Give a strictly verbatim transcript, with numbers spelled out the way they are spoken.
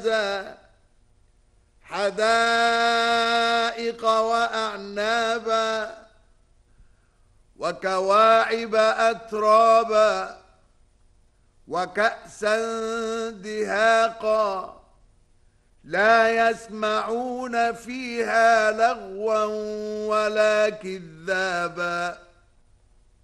حدائق وأعنابا وكواعب أترابا وكأسا دهاقا لا يسمعون فيها لغوا ولا كذابا